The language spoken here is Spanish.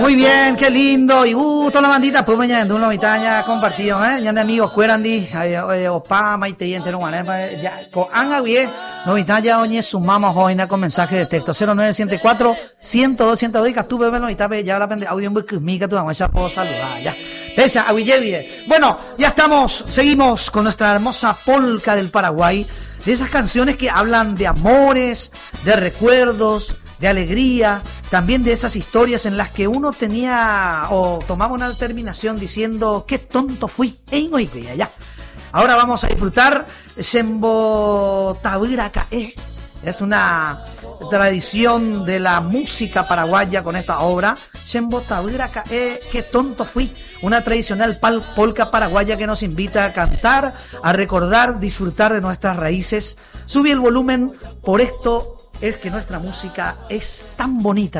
Muy bien, qué lindo. Y toda la bandita, pues mañana de una mitad compartido, ya de amigos, cuerandi, opa, maite y entero, ya, con anga bien, no mitad ya, oye, sumamos hoy con mensaje de texto 0974 102 102 y tú bebé, no mitad, ya la pende audio en mica, tú vamos a puedo saludar, ya. Esa, aguillevi. Bueno, ya estamos, seguimos con nuestra hermosa polca del Paraguay, de esas canciones que hablan de amores, de recuerdos, de alegría, también de esas historias en las que uno tenía o tomaba una determinación diciendo qué tonto fui, ya. Ahora vamos a disfrutar Sembo Tabiracae. Es una tradición de la música paraguaya con esta obra. Sembo Tabiracae, qué tonto fui. Una tradicional polca paraguaya que nos invita a cantar, a recordar, disfrutar de nuestras raíces. Subí el volumen, por esto es que nuestra música es tan bonita.